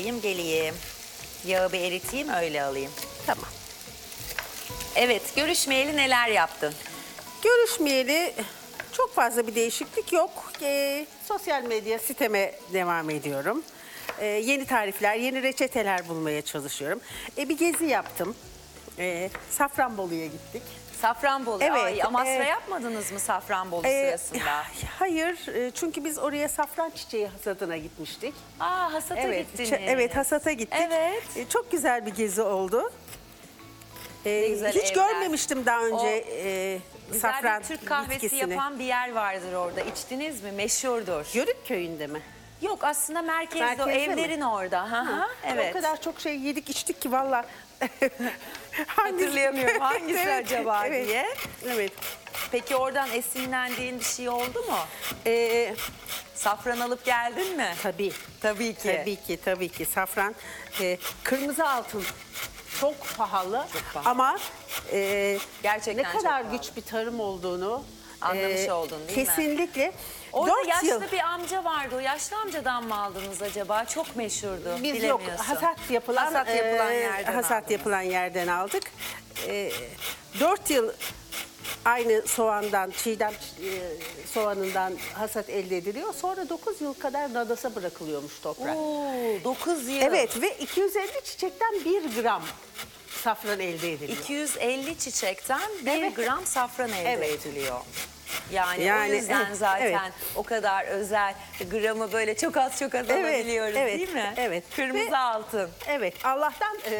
Geleyim. Yağı bir eriteyim öyle alayım. Tamam. Evet, görüşmeyeli neler yaptın? Görüşmeyeli çok fazla bir değişiklik yok. Sosyal medya siteme devam ediyorum. Yeni tarifler, yeni reçeteler bulmaya çalışıyorum. Bir gezi yaptım. Safranbolu'ya gittik. Safranbolu. Evet, Ay, Amasra yapmadınız mı Safranbolu sırasında? Hayır, çünkü biz oraya safran çiçeği hasadına gitmiştik. Aa, hasata gittiniz. Evet, hasata gittik. Evet. Çok güzel bir gezi oldu. güzel Hiç evler. görmemiştim daha önce Güzel safran bir Türk kahvesi bitkisini. yapan bir yer vardır orada. İçtiniz mi? Meşhurdur. Yörük köyünde mi? Yok, aslında merkezde, o Merkezde mi? evlerin orada. Hı hı, evet. O kadar çok şey yedik içtik ki valla. Hatırlayamıyorum hangisi Evet, acaba evet, diye. Evet. Peki oradan esinlendiğin bir şey oldu mu? Safran alıp geldin mi? Tabii. Tabii ki. Tabii ki. Safran, kırmızı altın çok pahalı, pahalı. ama Gerçekten ne çok kadar pahalı. güç bir tarım olduğunu Anlamış oldun değil mi? kesinlikle. Orada 4 yaşlı yıl bir amca vardı. O yaşlı amcadan mı aldınız acaba? Çok meşhurdu. biz yok Bilemiyorsun. hasat yapılan yerden aldık. 4 yıl aynı soğandan, çiğdem soğanından hasat elde ediliyor. Sonra 9 yıl kadar nadasa bırakılıyormuş toprak. Oo, 9 yıl. Evet, ve 250 çiçekten 1 gram safran elde ediliyor. 250 çiçekten 1 Evet. gram safran elde Evet. ediliyor. Yani o Yani, yüzden evet, zaten evet. o kadar özel, gramı böyle çok az Evet, alabiliyoruz evet, değil mi? evet. Kırmızı Ve- altın. Evet, Allah'tan